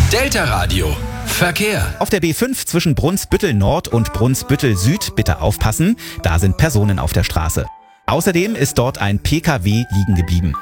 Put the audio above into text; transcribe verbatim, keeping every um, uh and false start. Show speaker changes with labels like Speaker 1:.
Speaker 1: Delta Radio. Verkehr.
Speaker 2: Auf der B fünf zwischen Brunsbüttel Nord und Brunsbüttel Süd bitte aufpassen, da sind Personen auf der Straße. Außerdem ist dort ein P K W liegen geblieben.